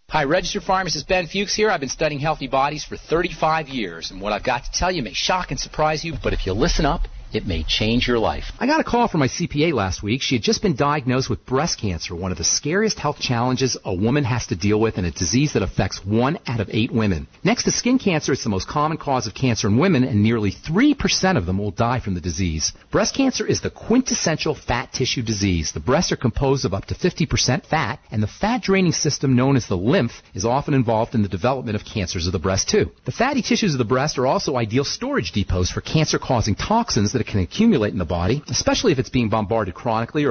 Hi, registered pharmacist Ben Fuchs here. I've been studying healthy bodies for 35 years, and what I've got to tell you may shock and surprise you, but if you listen up, it may change your life. I got a call from my CPA last week. She had just been diagnosed with breast cancer, one of the scariest health challenges a woman has to deal with, and a disease that affects 1 out of 8 women. Next to skin cancer, it's the most common cause of cancer in women, and nearly 3% of them will die from the disease. Breast cancer is the quintessential fat tissue disease. The breasts are composed of up to 50% fat, and the fat-draining system known as the lymph is often involved in the development of cancers of the breast, too. The fatty tissues of the breast are also ideal storage depots for cancer-causing toxins that it can accumulate in the body, especially if it's being bombarded chronically or